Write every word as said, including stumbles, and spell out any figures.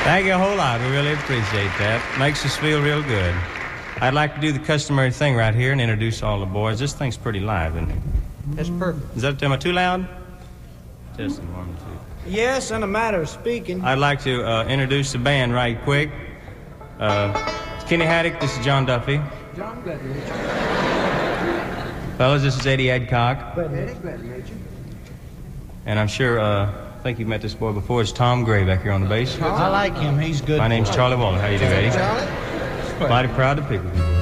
Thank you a whole lot. We really appreciate that. Makes us feel real good. I'd like to do the customary thing right here and introduce all the boys. This thing's pretty live, isn't it? That's perfect. Is that am I too loud? Just one, two. Yes, in a matter of speaking. I'd like to uh, introduce the band right quick. Uh, Kenny Haddock, this is John Duffy. John, glad to meet you. Fellas, this is Eddie Adcock. Glad to meet you. Glad to meet you. And I'm sure, uh, I think you've met this boy before. It's Tom Gray back here on the bass. I like him. He's good. My name's Charlie Wallen. How you doing, Eddie? Charlie? Mighty proud to pick with you.